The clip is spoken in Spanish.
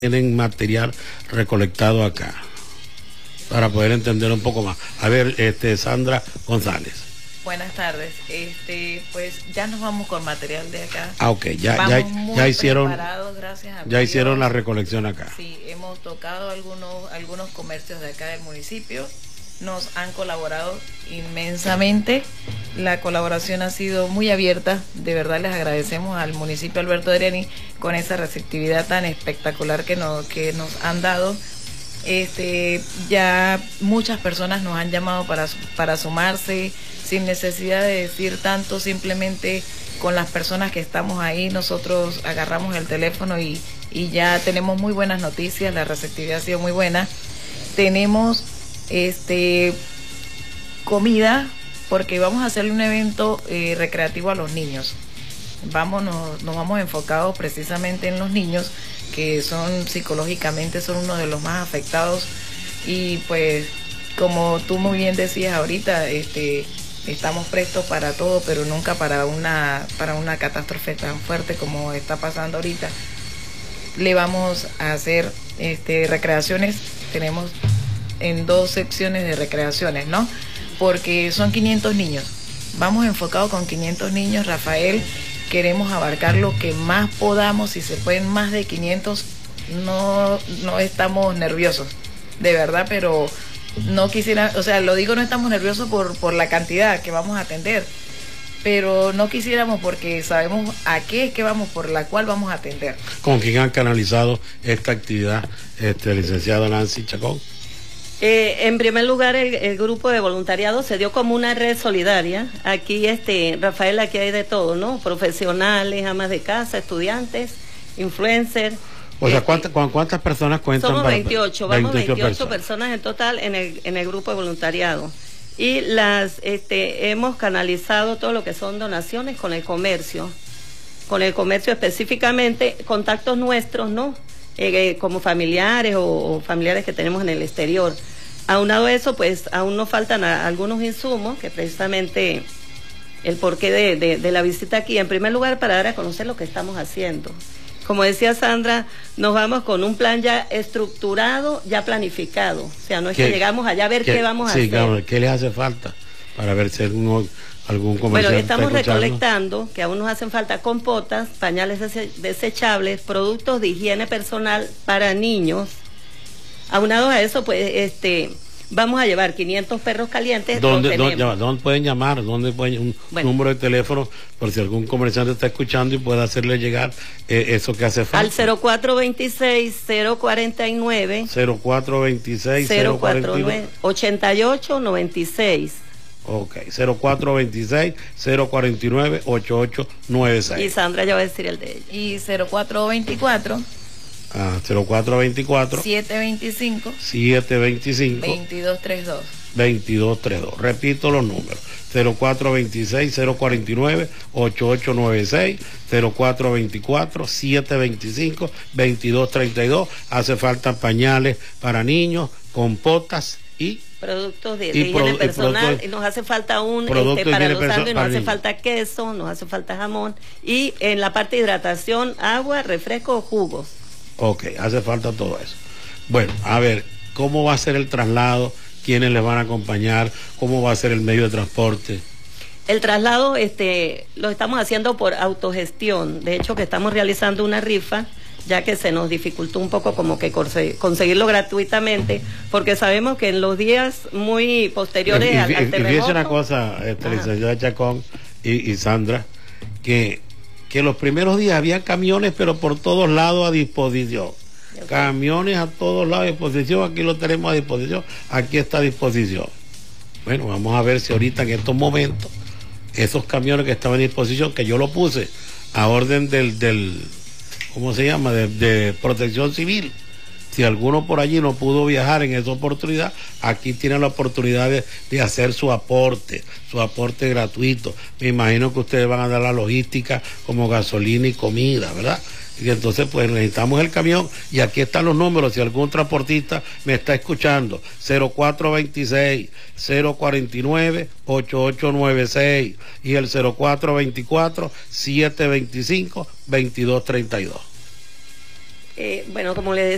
tienen material recolectado acá para poder entender un poco más. A ver, Sandra González. Buenas tardes. Pues ya nos vamos con material de acá. Ah, ok, ya hicieron, gracias a ya hicieron la recolección acá. Sí, hemos tocado algunos comercios de acá del municipio. Nos han colaborado inmensamente. La colaboración ha sido muy abierta. De verdad les agradecemos al municipio Alberto Deriani con esa receptividad tan espectacular que nos han dado. Ya muchas personas nos han llamado para sumarse sin necesidad de decir tanto, simplemente con las personas que estamos ahí nosotros agarramos el teléfono y ya tenemos muy buenas noticias. La receptividad ha sido muy buena. Tenemos comida porque vamos a hacerle un evento recreativo a los niños. Nos vamos enfocados precisamente en los niños, que son psicológicamente son uno de los más afectados, y pues como tú muy bien decías ahorita, estamos prestos para todo, pero nunca para una catástrofe tan fuerte como está pasando ahorita. Le vamos a hacer recreaciones. Tenemos en 2 secciones de recreaciones, ¿no? Porque son 500 niños. Vamos enfocados con 500 niños, Rafael. Queremos abarcar lo que más podamos. Si se pueden más de 500, no estamos nerviosos, de verdad, pero no quisiera, o sea, lo digo, no estamos nerviosos por la cantidad que vamos a atender, pero no quisiéramos, porque sabemos a qué es que vamos, por la cual vamos a atender. ¿Con quién han canalizado esta actividad, licenciada Nancy Chacón? En primer lugar, el grupo de voluntariado se dio como una red solidaria. Aquí, Rafael, aquí hay de todo, ¿no? Profesionales, amas de casa, estudiantes, influencers. O sea, ¿cuántas personas cuentan? Somos 28, vamos 28 personas en total en el grupo de voluntariado. Y hemos canalizado todo lo que son donaciones con el comercio específicamente, contactos nuestros, ¿no? Como familiares o familiares que tenemos en el exterior. Aunado a eso, pues aún nos faltan algunos insumos, que precisamente el porqué de la visita aquí, en primer lugar, para dar a conocer lo que estamos haciendo. Como decía Sandra, nos vamos con un plan ya estructurado, ya planificado. O sea, no es que llegamos allá a ver qué vamos a hacer. Claro, ¿qué les hace falta para ver si algún comerciante? Bueno, estamos recolectando, que aún nos hacen falta compotas, pañales desechables, productos de higiene personal para niños. Aunado a eso, pues, vamos a llevar 500 perros calientes. ¿Dónde pueden llamar? ¿Dónde pueden número de teléfono por si algún comerciante está escuchando y puede hacerle llegar eso que hace falta? Al 0426-049. 0426-049. 8896. Ok, 0426-049-8896. Y Sandra ya va a decir el de ella. Y 0424. 0424 725 2232. 2232. Repito los números: 0426-049-8896, 0424-725-2232. Hace falta pañales para niños, compotas y productos de higiene personal. Nos hace falta para los sándwiches, nos hace falta queso, nos hace falta jamón, y en la parte de hidratación, agua, refresco, jugos. Ok, hace falta todo eso. Bueno, a ver, ¿cómo va a ser el traslado? ¿Quiénes les van a acompañar? ¿Cómo va a ser el medio de transporte? El traslado lo estamos haciendo por autogestión. De hecho, que estamos realizando una rifa, ya que se nos dificultó un poco como que conseguirlo gratuitamente, porque sabemos que en los días muy posteriores al terremoto... Y fíjese una cosa, licenciada Chacón y Sandra, que los primeros días había camiones, pero por todos lados a disposición. Camiones a todos lados a disposición. Aquí lo tenemos a disposición. Aquí está a disposición. Bueno, vamos a ver si ahorita en estos momentos esos camiones que estaban a disposición, que yo lo puse a orden del ¿cómo se llama? De Protección Civil. Si alguno por allí no pudo viajar en esa oportunidad, aquí tienen la oportunidad de hacer su aporte gratuito. Me imagino que ustedes van a dar la logística como gasolina y comida, ¿verdad? Y entonces pues necesitamos el camión, y aquí están los números si algún transportista me está escuchando: 0426-049-8896 y el 0424-725-2232. Bueno, como les decía,